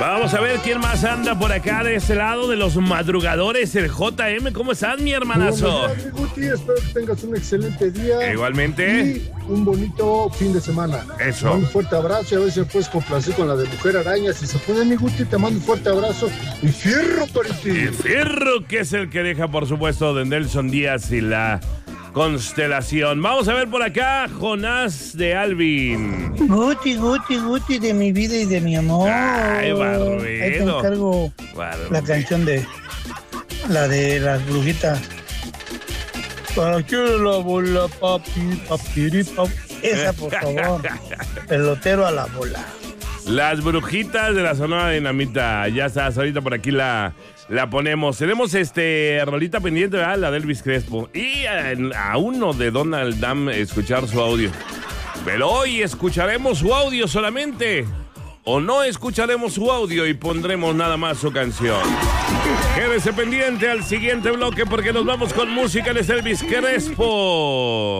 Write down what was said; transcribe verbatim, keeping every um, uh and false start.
Vamos a ver quién más anda por acá de este lado de los madrugadores, el J M. ¿Cómo estás, mi hermanazo? Buenos días, mi Guti. Espero que tengas un excelente día. Igualmente. Y un bonito fin de semana. Eso. Un fuerte abrazo y a ver si me puedes complacer con la de Mujer Araña. Si se puede, mi Guti, te mando un fuerte abrazo. Y fierro para ti. Y fierro, que es el que deja, por supuesto, de Nelson Díaz y la constelación. Vamos a ver por acá, Jonás de Alvin. Guti, Guti, Guti, de mi vida y de mi amor. Ay, Barbero. Ahí te encargo Barbero. la canción de la de las brujitas. ¿Para qué la bola, papi, papiri, papi? Esa, por favor. Pelotero a la bola. Las brujitas de la Sonora Dinamita. Ya estás, ahorita por aquí la, la ponemos. Tenemos este rolita pendiente, ¿verdad? La de Elvis Crespo. Y a, a uno de Donald Dam escuchar su audio. Pero hoy escucharemos su audio solamente. O no escucharemos su audio y pondremos nada más su canción. Quédese pendiente al siguiente bloque porque nos vamos con música de Elvis Crespo.